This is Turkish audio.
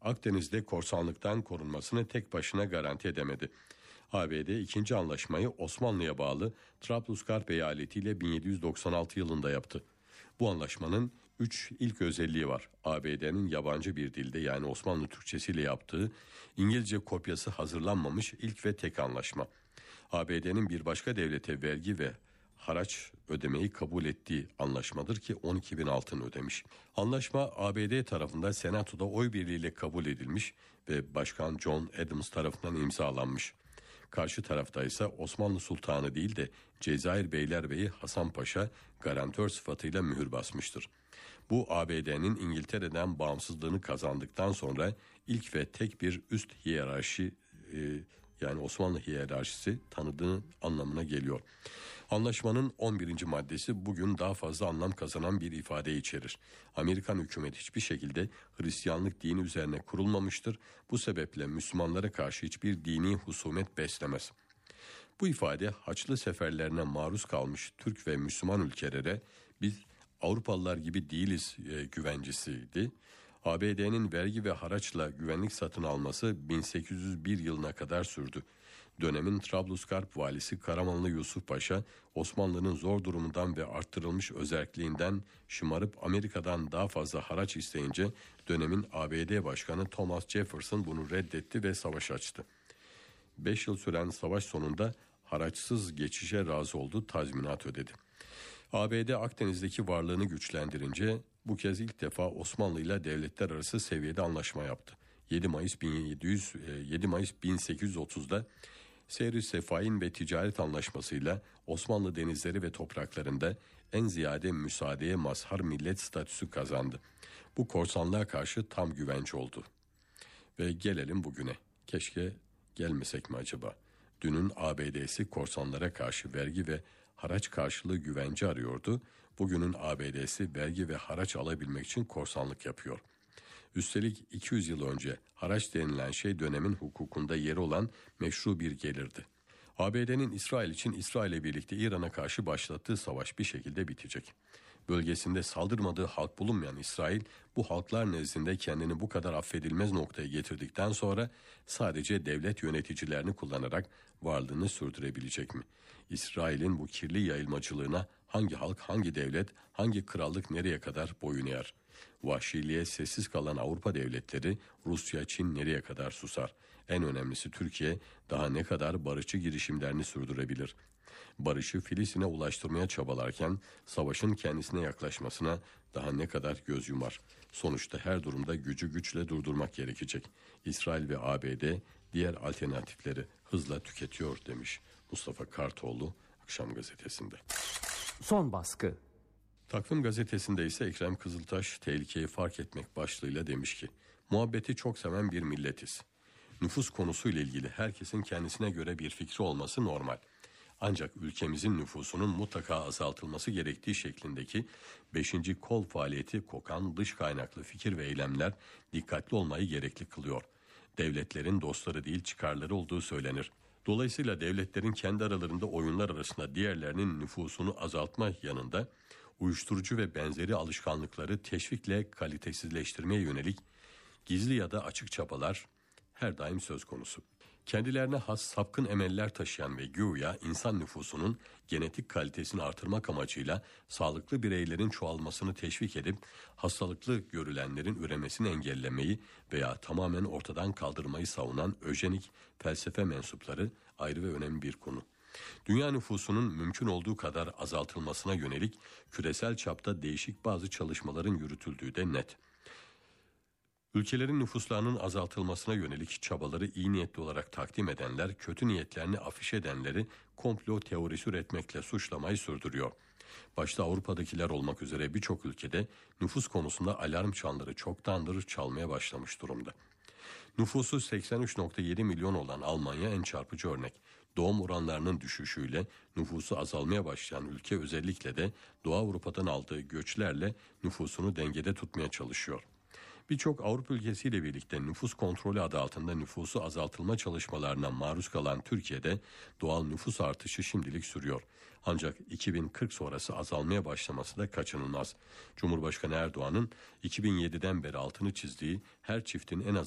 Akdeniz'de korsanlıktan korunmasını tek başına garanti edemedi. ABD ikinci anlaşmayı Osmanlı'ya bağlı Trablusgarp eyaleti ile 1796 yılında yaptı. Bu anlaşmanın 3 ilk özelliği var. ABD'nin yabancı bir dilde, yani Osmanlı Türkçesiyle yaptığı, İngilizce kopyası hazırlanmamış ilk ve tek anlaşma. ABD'nin bir başka devlete vergi ve haraç ödemeyi kabul ettiği anlaşmadır ki 12.000 altın ödemiş. Anlaşma ABD tarafından Senato'da oy birliğiyle kabul edilmiş ve Başkan John Adams tarafından imzalanmış. Karşı tarafta ise Osmanlı Sultanı değil de Cezayir Beylerbeyi Hasan Paşa garantör sıfatıyla mühür basmıştır. Bu ABD'nin İngiltere'den bağımsızlığını kazandıktan sonra ilk ve tek bir üst hiyerarşi, yani Osmanlı hiyerarşisi tanıdığı anlamına geliyor. Anlaşmanın 11. maddesi bugün daha fazla anlam kazanan bir ifade içerir. Amerikan hükümeti hiçbir şekilde Hristiyanlık dini üzerine kurulmamıştır. Bu sebeple Müslümanlara karşı hiçbir dini husumet beslemez. Bu ifade Haçlı seferlerine maruz kalmış Türk ve Müslüman ülkelere biz Avrupalılar gibi değiliz güvencesiydi. ABD'nin vergi ve haraçla güvenlik satın alması 1801 yılına kadar sürdü. Dönemin Trablusgarp valisi Karamanlı Yusuf Paşa, Osmanlı'nın zor durumundan ve arttırılmış özerkliğinden şımarıp Amerika'dan daha fazla haraç isteyince dönemin ABD Başkanı Thomas Jefferson bunu reddetti ve savaş açtı. 5 yıl süren savaş sonunda haraçsız geçişe razı oldu, tazminat ödedi. ABD Akdeniz'deki varlığını güçlendirince bu kez ilk defa Osmanlı ile devletler arası seviyede anlaşma yaptı. 7 Mayıs 1830'da Seyri Sefain ve Ticaret Anlaşması'yla Osmanlı denizleri ve topraklarında en ziyade müsaadeye mazhar millet statüsü kazandı. Bu korsanlığa karşı tam güvence oldu. Ve gelelim bugüne. Keşke gelmesek mi acaba? Dünün ABD'si korsanlara karşı vergi ve haraç karşılığı güvence arıyordu. Bugünün ABD'si vergi ve haraç alabilmek için korsanlık yapıyor. Üstelik 200 yıl önce haraç denilen şey dönemin hukukunda yeri olan meşru bir gelirdi. ABD'nin İsrail için İsrail'le birlikte İran'a karşı başlattığı savaş bir şekilde bitecek. Bölgesinde saldırmadığı halk bulunmayan İsrail, bu halklar nezdinde kendini bu kadar affedilmez noktaya getirdikten sonra sadece devlet yöneticilerini kullanarak varlığını sürdürebilecek mi? İsrail'in bu kirli yayılmacılığına hangi halk, hangi devlet, hangi krallık nereye kadar boyun eğer? Vahşiliğe sessiz kalan Avrupa devletleri, Rusya, Çin nereye kadar susar? En önemlisi Türkiye daha ne kadar barışçı girişimlerini sürdürebilir? Barışı Filistin'e ulaştırmaya çabalarken savaşın kendisine yaklaşmasına daha ne kadar göz yumar? Sonuçta her durumda gücü güçle durdurmak gerekecek. İsrail ve ABD diğer alternatifleri hızla tüketiyor demiş Mustafa Kartoğlu Akşam Gazetesi'nde. Son baskı. Takvim Gazetesi'nde ise Ekrem Kızıltaş tehlikeyi fark etmek başlığıyla demiş ki, muhabbeti çok seven bir milletiz. Nüfus konusuyla ilgili herkesin kendisine göre bir fikri olması normal. Ancak ülkemizin nüfusunun mutlaka azaltılması gerektiği şeklindeki 5. kol faaliyeti kokan dış kaynaklı fikir ve eylemler dikkatli olmayı gerekli kılıyor. Devletlerin dostları değil çıkarları olduğu söylenir. Dolayısıyla devletlerin kendi aralarında oyunlar arasında diğerlerinin nüfusunu azaltma yanında uyuşturucu ve benzeri alışkanlıkları teşvikle kalitesizleştirmeye yönelik gizli ya da açık çabalar her daim söz konusu. Kendilerine has sapkın emeller taşıyan ve güya insan nüfusunun genetik kalitesini artırmak amacıyla sağlıklı bireylerin çoğalmasını teşvik edip hastalıklı görülenlerin üremesini engellemeyi veya tamamen ortadan kaldırmayı savunan öjenik felsefe mensupları ayrı ve önemli bir konu. Dünya nüfusunun mümkün olduğu kadar azaltılmasına yönelik küresel çapta değişik bazı çalışmaların yürütüldüğü de net. Ülkelerin nüfuslarının azaltılmasına yönelik çabaları iyi niyetli olarak takdim edenler, kötü niyetlerini afiş edenleri komplo teorisi üretmekle suçlamayı sürdürüyor. Başta Avrupa'dakiler olmak üzere birçok ülkede nüfus konusunda alarm çanları çoktandır çalmaya başlamış durumda. Nüfusu 83.7 milyon olan Almanya en çarpıcı örnek. Doğum oranlarının düşüşüyle nüfusu azalmaya başlayan ülke özellikle de Doğu Avrupa'dan aldığı göçlerle nüfusunu dengede tutmaya çalışıyor. Birçok Avrupa ülkesiyle birlikte nüfus kontrolü adı altında nüfusu azaltılma çalışmalarına maruz kalan Türkiye'de doğal nüfus artışı şimdilik sürüyor. Ancak 2040 sonrası azalmaya başlaması da kaçınılmaz. Cumhurbaşkanı Erdoğan'ın 2007'den beri altını çizdiği her çiftin en az